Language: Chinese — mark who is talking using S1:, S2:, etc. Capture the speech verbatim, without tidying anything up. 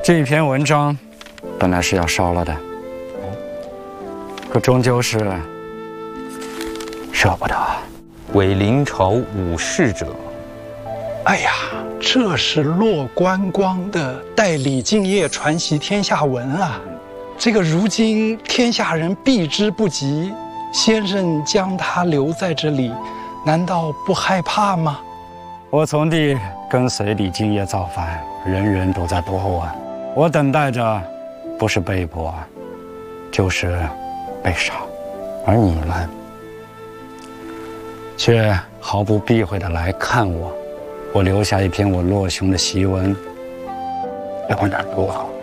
S1: 这一篇文章本来是要烧了的，可终究是舍不得。
S2: 为临朝武士者，
S3: 哎呀，这是骆观光的代理敬业传习天下文啊！这个如今天下人避之不及，先生将他留在这里，难道不害怕吗？
S1: 我从弟跟随李敬业造反，人人都在躲我，我等待着不是被捕，就是被杀，而你们却毫不避讳地来看我。我留下一篇我骆兄的檄文，留那多好。